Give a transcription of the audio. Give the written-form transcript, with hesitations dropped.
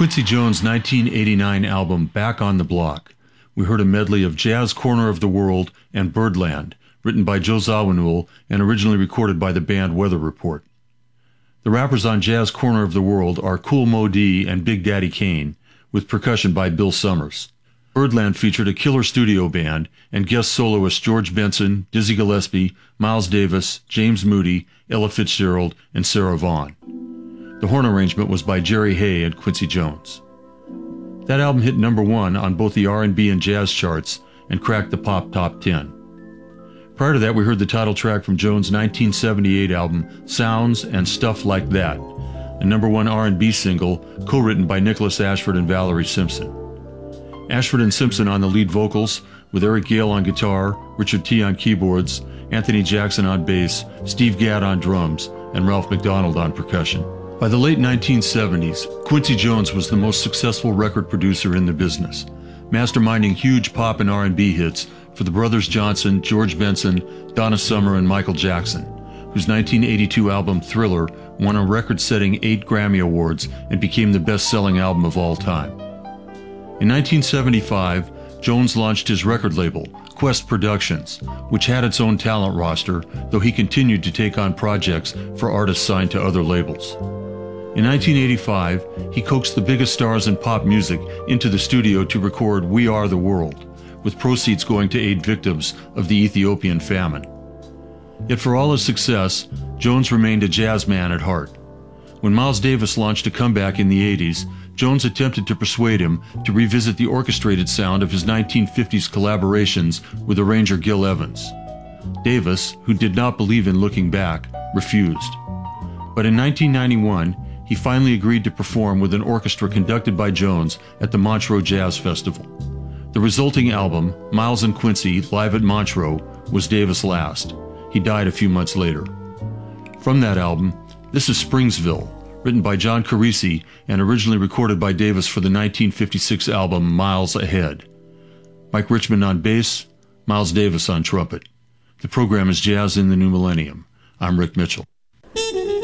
Quincy Jones' 1989 album Back on the Block, we heard a medley of Jazz Corner of the World and Birdland, written by Joe Zawinul and originally recorded by the band Weather Report. The rappers on Jazz Corner of the World are Kool Moe Dee and Big Daddy Kane, with percussion by Bill Summers. Birdland featured a killer studio band and guest soloists George Benson, Dizzy Gillespie, Miles Davis, James Moody, Ella Fitzgerald, and Sarah Vaughan. The horn arrangement was by Jerry Hay and Quincy Jones. That album hit number 1 on both the R&B and jazz charts and cracked the pop top 10. Prior to that, we heard the title track from Jones' 1978 album Sounds and Stuff Like That, a number 1 R&B single co-written by Nicholas Ashford and Valerie Simpson. Ashford and Simpson on the lead vocals, with Eric Gale on guitar, Richard T. on keyboards, Anthony Jackson on bass, Steve Gadd on drums, and Ralph McDonald on percussion. By the late 1970s, Quincy Jones was the most successful record producer in the business, masterminding huge pop and R&B hits for the Brothers Johnson, George Benson, Donna Summer, and Michael Jackson, whose 1982 album Thriller won a record-setting 8 Grammy Awards and became the best-selling album of all time. In 1975, Jones launched his record label, Quest Productions, which had its own talent roster, though he continued to take on projects for artists signed to other labels. In 1985, he coaxed the biggest stars in pop music into the studio to record We Are the World, with proceeds going to aid victims of the Ethiopian famine. Yet for all his success, Jones remained a jazz man at heart. When Miles Davis launched a comeback in the 80s, Jones attempted to persuade him to revisit the orchestrated sound of his 1950s collaborations with arranger Gil Evans. Davis, who did not believe in looking back, refused. But in 1991, he finally agreed to perform with an orchestra conducted by Jones at the Montreux Jazz Festival. The resulting album, Miles and Quincy Live at Montreux, was Davis' last. He died a few months later. From that album, this is Springsville, written by John Carisi and originally recorded by Davis for the 1956 album Miles Ahead. Mike Richmond on bass, Miles Davis on trumpet. The program is Jazz in the New Millennium. I'm Rick Mitchell.